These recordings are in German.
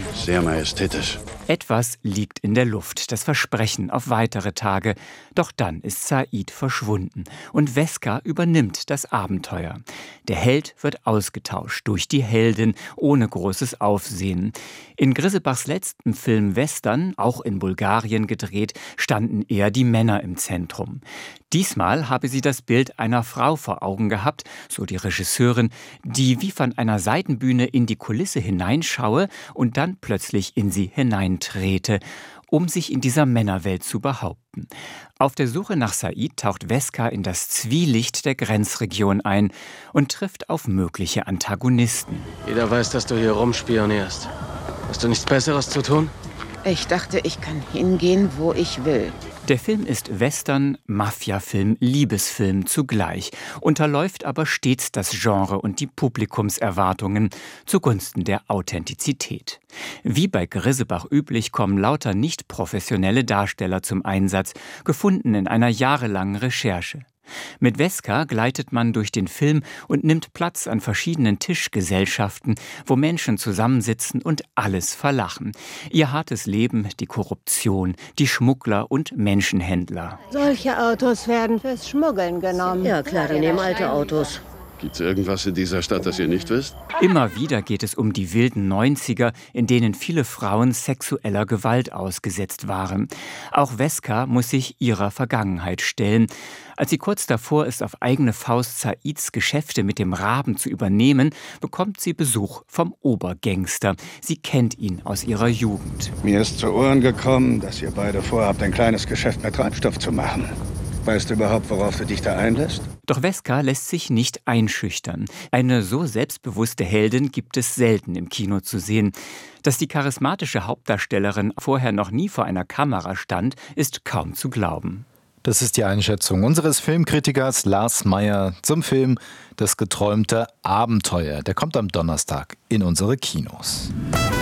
Sehr majestätisch. Etwas liegt in der Luft, das Versprechen auf weitere Tage. Doch dann ist Said verschwunden und Wesker übernimmt das Abenteuer. Der Held wird ausgetauscht durch die Heldin ohne großes Aufsehen. In Grisebachs letzten Film Western, auch in Bulgarien gedreht, standen eher die Männer im Zentrum. Diesmal habe sie das Bild einer Frau vor Augen gehabt, so die Regisseurin, die wie von einer Seitenbühne in die Kulisse hineinschaue und dann plötzlich in sie hineintrete, um sich in dieser Männerwelt zu behaupten. Auf der Suche nach Said taucht Wesker in das Zwielicht der Grenzregion ein und trifft auf mögliche Antagonisten. Jeder weiß, dass du hier rumspionierst. Hast du nichts Besseres zu tun? Ich dachte, ich kann hingehen, wo ich will. Der Film ist Western, Mafia-Film, Liebesfilm zugleich, unterläuft aber stets das Genre und die Publikumserwartungen zugunsten der Authentizität. Wie bei Grisebach üblich kommen lauter nicht professionelle Darsteller zum Einsatz, gefunden in einer jahrelangen Recherche. Mit Wesker gleitet man durch den Film und nimmt Platz an verschiedenen Tischgesellschaften, wo Menschen zusammensitzen und alles verlachen. Ihr hartes Leben, die Korruption, die Schmuggler und Menschenhändler. Solche Autos werden fürs Schmuggeln genommen. Ja klar, die nehmen alte Autos. Gibt's irgendwas in dieser Stadt, das ihr nicht wisst? Immer wieder geht es um die wilden 90er, in denen viele Frauen sexueller Gewalt ausgesetzt waren. Auch Wesker muss sich ihrer Vergangenheit stellen. Als sie kurz davor ist, auf eigene Faust Saids Geschäfte mit dem Raben zu übernehmen, bekommt sie Besuch vom Obergangster. Sie kennt ihn aus ihrer Jugend. Mir ist zu Ohren gekommen, dass ihr beide vorhabt, ein kleines Geschäft mit Treibstoff zu machen. Weißt du überhaupt, worauf du dich da einlässt? Doch Wesker lässt sich nicht einschüchtern. Eine so selbstbewusste Heldin gibt es selten im Kino zu sehen. Dass die charismatische Hauptdarstellerin vorher noch nie vor einer Kamera stand, ist kaum zu glauben. Das ist die Einschätzung unseres Filmkritikers Lars Meyer zum Film Das geträumte Abenteuer. Der kommt am Donnerstag in unsere Kinos.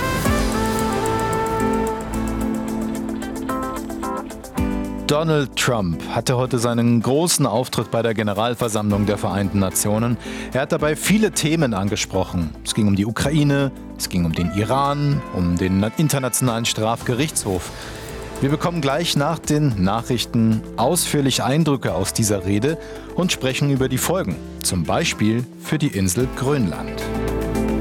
Donald Trump hatte heute seinen großen Auftritt bei der Generalversammlung der Vereinten Nationen. Er hat dabei viele Themen angesprochen. Es ging um die Ukraine, es ging um den Iran, um den Internationalen Strafgerichtshof. Wir bekommen gleich nach den Nachrichten ausführlich Eindrücke aus dieser Rede und sprechen über die Folgen, zum Beispiel für die Insel Grönland.